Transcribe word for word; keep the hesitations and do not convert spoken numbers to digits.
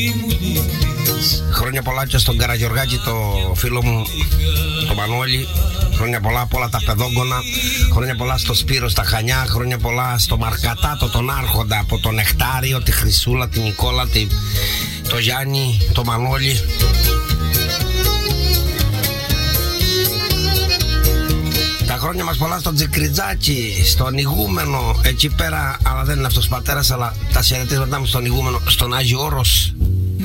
Χρόνια πολλά και στον Καραγιοργάκη, το φίλο μου, το Μανώλη. Χρόνια πολλά από όλα τα παιδόγκονα. Χρόνια πολλά στο Σπύρο στα Χανιά. Χρόνια πολλά στο Μαρκατάτο, τον Άρχοντα, από τον Νεκτάριο, τη Χρυσούλα, την Νικόλα, τη... το Γιάννη, το Μανώλη. Τα χρόνια μας πολλά στον Τζικριτζάκη, στον Ηγούμενο εκεί πέρα, αλλά δεν είναι αυτός πατέρας, αλλά τα χαιρετίσματά μου στον Ηγούμενο, στον Άγιο Όρος.